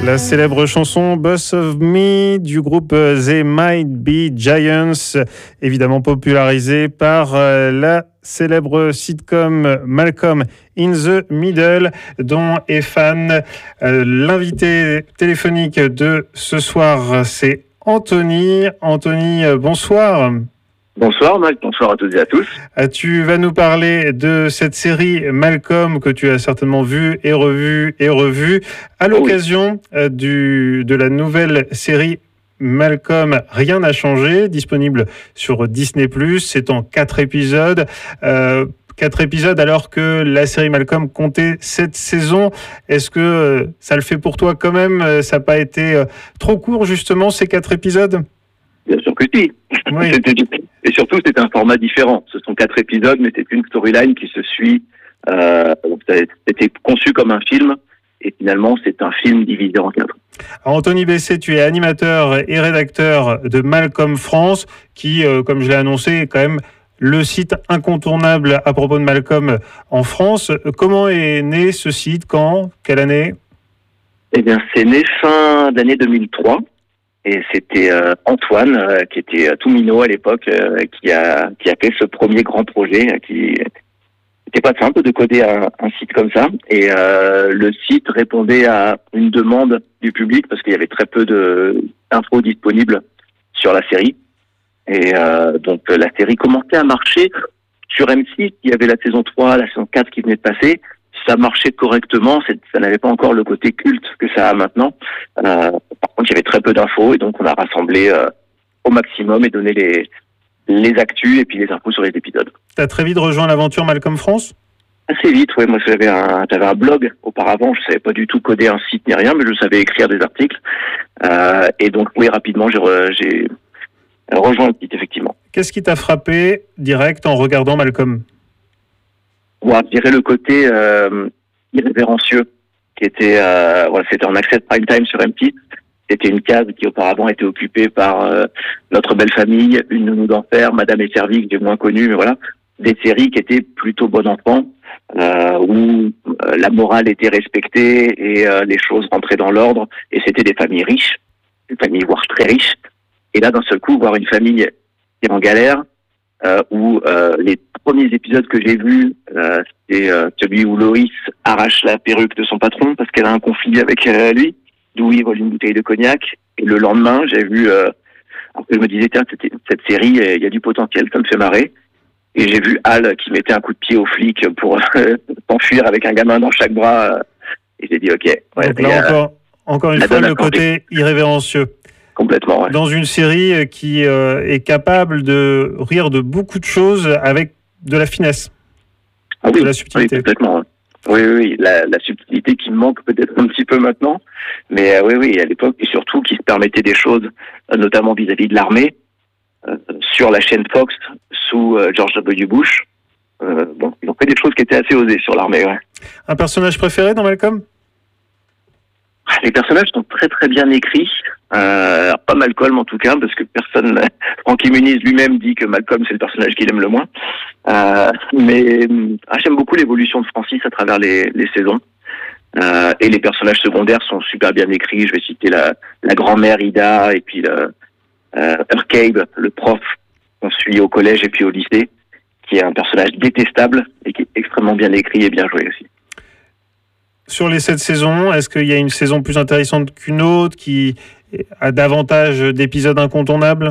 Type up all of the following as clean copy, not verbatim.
La célèbre chanson Boss of Me du groupe They Might Be Giants, évidemment popularisée par la célèbre sitcom Malcolm in the Middle, dont est fan l'invité téléphonique de ce soir, c'est Anthony. Anthony, bonsoir. Bonsoir Marc, bonsoir à toutes et à tous. Tu vas nous parler de cette série Malcolm que tu as certainement vue et revue à l'occasion de la nouvelle série Malcolm, rien n'a changé, disponible sur Disney+. C'est en 4 épisodes. 4 épisodes alors que la série Malcolm comptait 7 saisons. Est-ce que ça le fait pour toi quand même? Ça n'a pas été trop court justement ces 4 épisodes? Bien sûr que si. Oui. Et surtout, c'est un format différent. Ce sont 4 épisodes, mais c'est une storyline qui se suit. C'était conçu comme un film, et finalement, c'est un film divisé en 4. Alors, Anthony Bessé, tu es animateur et rédacteur de Malcolm France, qui, comme je l'ai annoncé, est quand même le site incontournable à propos de Malcolm en France. Comment est né ce site? Quand? Quelle année? Eh bien, c'est né fin d'année 2003. Et c'était Antoine, qui était tout minot à l'époque, qui a fait ce premier grand projet, qui n'était pas simple de coder un site comme ça. Et le site répondait à une demande du public, parce qu'il y avait très peu d'infos disponibles sur la série. Et donc la série commençait à marcher sur M6. Il y avait la saison 3, la saison 4 qui venait de passer. Ça marchait correctement, ça n'avait pas encore le côté culte que ça a maintenant. Par contre, il y avait très peu d'infos et donc on a rassemblé au maximum et donné les actus et puis les infos sur les épisodes. Tu as très vite rejoint l'aventure Malcolm France? Assez vite, oui. Moi, j'avais un blog auparavant. Je ne savais pas du tout coder un site ni rien, mais je savais écrire des articles. Et donc, oui, rapidement, j'ai rejoint le site, effectivement. Qu'est-ce qui t'a frappé direct en regardant Malcolm? Je dirais le côté irrévérencieux qui était c'était en accès prime time sur M6. C'était une case qui auparavant était occupée par Notre belle famille, Une nounou d'enfer, Madame est servie, que j'ai moins connue, mais voilà, des séries qui étaient plutôt bon enfant, où la morale était respectée et les choses rentraient dans l'ordre, et c'était des familles riches, des familles voire très riches. Et là, d'un seul coup, voir une famille qui est en galère, où les premiers épisodes que j'ai vus, c'est celui où Loïs arrache la perruque de son patron parce qu'elle a un conflit avec lui, d'où il vole une bouteille de cognac. Et le lendemain, j'ai vu, je me disais, tiens, cette série, il y a du potentiel, ça me fait marrer. Et j'ai vu Al qui mettait un coup de pied aux flics pour s'enfuir avec un gamin dans chaque bras. Et j'ai dit, ok. Ouais, donc là, encore une fois, le côté irrévérencieux. Complètement, ouais. Dans une série qui est capable de rire de beaucoup de choses avec de la finesse, de la subtilité. Oui, complètement. Oui, la subtilité qui me manque peut-être un petit peu maintenant, mais oui, à l'époque, et surtout qui se permettait des choses, notamment vis-à-vis de l'armée, sur la chaîne Fox, sous George W. Bush. Ils ont fait des choses qui étaient assez osées sur l'armée, ouais. Un personnage préféré dans Malcolm? Les personnages sont très très bien écrits, pas Malcolm en tout cas, parce que Frankie Muniz lui-même dit que Malcolm c'est le personnage qu'il aime le moins. Mais j'aime beaucoup l'évolution de Francis à travers les saisons. Et les personnages secondaires sont super bien écrits. Je vais citer la grand-mère Ida et puis Urcabe, le prof qu'on suit au collège et puis au lycée, qui est un personnage détestable et qui est extrêmement bien écrit et bien joué aussi. Sur les 7 saisons, est-ce qu'il y a une saison plus intéressante qu'une autre qui a davantage d'épisodes incontournables?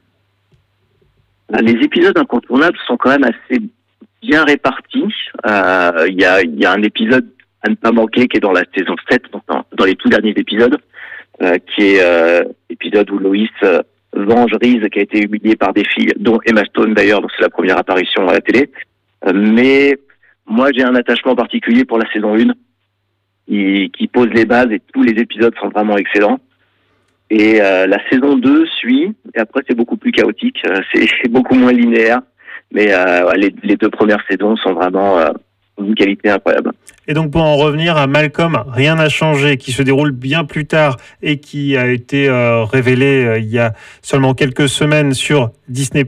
Les épisodes incontournables sont quand même assez bien répartis. Il y a un épisode à ne pas manquer qui est dans la saison 7, donc dans les tout derniers épisodes, qui est l'épisode où Loïs venge Reese, qui a été humiliée par des filles, dont Emma Stone d'ailleurs, donc c'est la première apparition à la télé. Mais moi, j'ai un attachement particulier pour la saison 1. Qui pose les bases et tous les épisodes sont vraiment excellents. Et la saison 2 suit, et après c'est beaucoup plus chaotique, c'est beaucoup moins linéaire, mais les 2 premières saisons sont vraiment d'une qualité incroyable. Et donc pour en revenir à Malcolm, rien n'a changé, qui se déroule bien plus tard et qui a été révélé il y a seulement quelques semaines sur Disney+.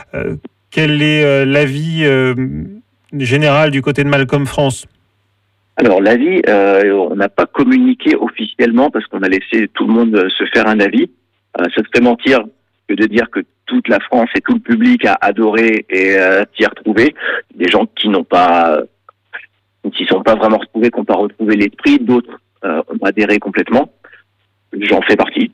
Quel est l'avis général du côté de Malcolm France? Alors l'avis, on n'a pas communiqué officiellement parce qu'on a laissé tout le monde se faire un avis. Ça serait mentir que de dire que toute la France et tout le public a adoré et s'y est retrouvé. Des gens qui s'y sont pas vraiment retrouvés, qui n'ont pas retrouvé l'esprit, d'autres ont adhéré complètement. J'en fais partie.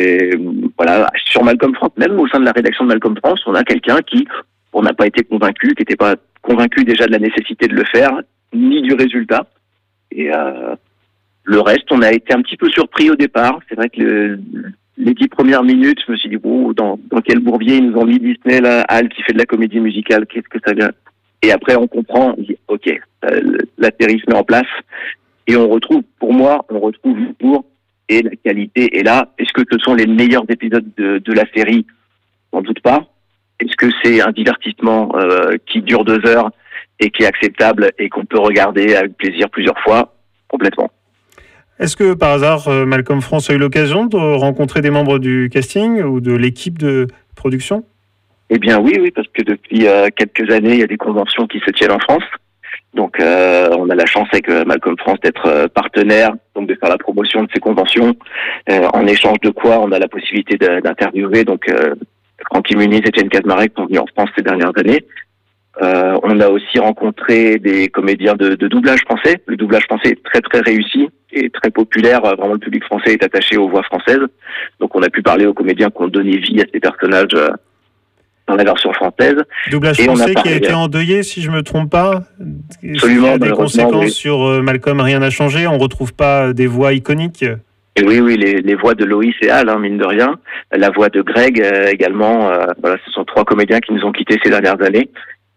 Sur Malcolm France, même au sein de la rédaction de Malcolm France, on a quelqu'un qui, on n'a pas été convaincu, qui n'était pas convaincu déjà de la nécessité de le faire, ni du résultat. Et le reste, on a été un petit peu surpris au départ. C'est vrai que les 10 premières minutes, je me suis dit, dans quel bourbier ils nous ont mis Disney, là, Al qui fait de la comédie musicale, qu'est-ce que ça vient? Et après, on comprend, on dit, ok, la série se met en place, et on retrouve l'humour et la qualité est là. Est-ce que ce sont les meilleurs épisodes de la série? Sans doute pas. Est-ce que c'est un divertissement qui dure 2 heures et qui est acceptable et qu'on peut regarder avec plaisir plusieurs fois? Complètement. Est-ce que par hasard, Malcolm France a eu l'occasion de rencontrer des membres du casting ou de l'équipe de production? Eh bien oui, parce que depuis quelques années, il y a des conventions qui se tiennent en France. Donc on a la chance avec Malcolm France d'être partenaire, donc de faire la promotion de ces conventions. En échange de quoi, on a la possibilité d'interviewer Francky Muniz et Jen Kazmarek qui sont venus en France ces dernières années. On a aussi rencontré des comédiens de doublage français. Le doublage français est très très réussi et très populaire. Vraiment, le public français est attaché aux voix françaises. Donc on a pu parler aux comédiens qui ont donné vie à ces personnages dans la version française. Doublage français qui a été endeuillé, si je me trompe pas. Absolument. Il y a des conséquences sur Malcolm, rien n'a changé. On retrouve pas des voix iconiques. Et oui, les voix de Loïs et Al, mine de rien. La voix de Greg également. Ce sont 3 comédiens qui nous ont quittés ces dernières années.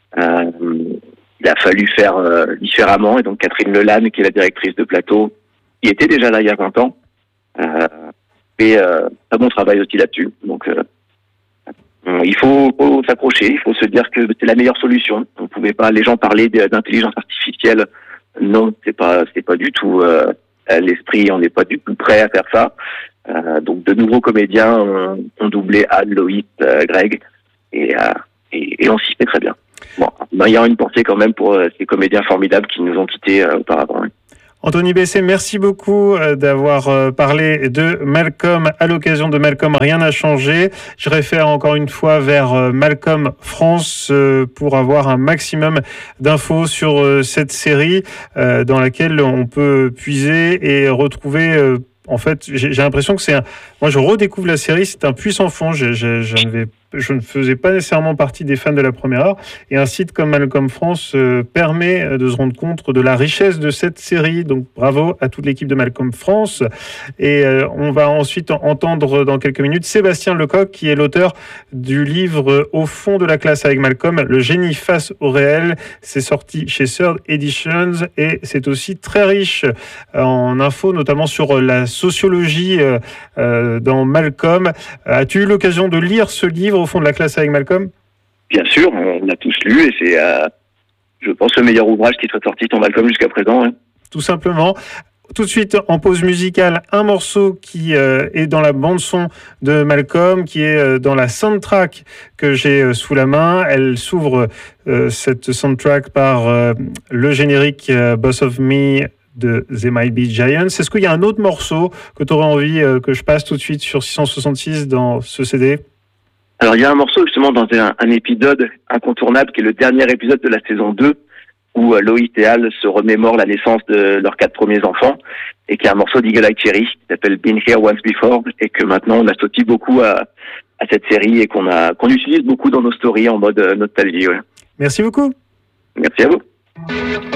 Il a fallu faire différemment. Et donc Catherine Lelanne, qui est la directrice de plateau, qui était déjà là il y a 20 ans, fait un bon travail aussi là-dessus. Donc il faut s'accrocher, il faut se dire que c'est la meilleure solution. On pouvait pas, les gens parlaient d'intelligence artificielle. Non, c'est pas du tout l'esprit. On n'est pas du tout prêt à faire ça. Donc de nouveaux comédiens ont doublé Anne, Loïs, Greg, et on s'y fait très bien. Bon, il y a une pensée quand même pour ces comédiens formidables qui nous ont quittés auparavant. Oui. Anthony Besset, merci beaucoup d'avoir parlé de Malcolm à l'occasion de Malcolm, rien n'a changé. Je réfère encore une fois vers Malcolm France pour avoir un maximum d'infos sur cette série dans laquelle on peut puiser et retrouver... En fait, j'ai l'impression que moi, je redécouvre la série, c'est un puits sans fond. Je ne faisais pas nécessairement partie des fans de la première heure. Et un site comme Malcolm France permet de se rendre compte de la richesse de cette série. Donc, bravo à toute l'équipe de Malcolm France. Et on va ensuite entendre dans quelques minutes Sébastien Lecoq, qui est l'auteur du livre Au fond de la classe avec Malcolm, Le génie face au réel. C'est sorti chez Third Editions et c'est aussi très riche en infos, notamment sur la sociologie dans Malcolm. As-tu eu l'occasion de lire ce livre Au fond de la classe avec Malcolm? Bien sûr, on l'a tous lu et c'est, je pense, le meilleur ouvrage qui soit sorti sur Malcolm jusqu'à présent. Hein. Tout simplement. Tout de suite, en pause musicale, un morceau qui est dans la bande-son de Malcolm, qui est dans la soundtrack que j'ai sous la main. Elle s'ouvre, cette soundtrack, par le générique Boss of Me de They Might Be Giants. Est-ce qu'il y a un autre morceau que tu aurais envie que je passe tout de suite sur 666 dans ce CD? Alors, il y a un morceau justement dans un épisode incontournable qui est le dernier épisode de la saison 2 où Loïs et Al se remémorent la naissance de leurs 4 premiers enfants et qui est un morceau d'Eagle Eye Cherry qui s'appelle Been Here Once Before et que maintenant on associe beaucoup à cette série et qu'on utilise beaucoup dans nos stories en mode nostalgie. Ouais. Merci beaucoup. Merci à vous.